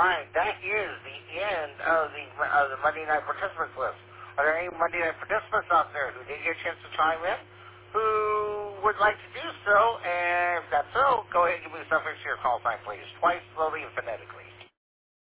right, that is the end of the Monday Night Participants list. Are there any Monday Night Participants out there who didn't get a chance to chime in, who would like to do so? And if that's so, go ahead and give me the suffix to your call sign, please. Twice, slowly, and phonetically.